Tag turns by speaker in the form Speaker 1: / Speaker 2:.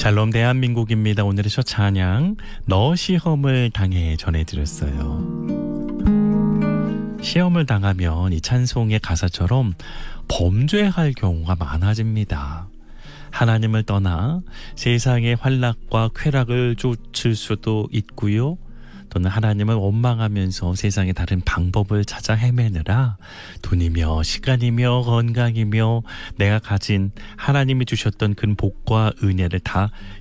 Speaker 1: 샬롬 대한민국입니다. 오늘의 첫 찬양 너 시험을 당해 전해드렸어요. 시험을 당하면 이 찬송의 가사처럼 범죄할 경우가 많아집니다. 하나님을 떠나 세상의 환락과 쾌락을 쫓을 수도 있고요. 또는 하나님을 원망하면서 세상의 다른 방법을 찾아 헤매느라 돈이며 시간이며 건강이며 내가 가진 하나님이 주셨던 그 복과 은혜를 다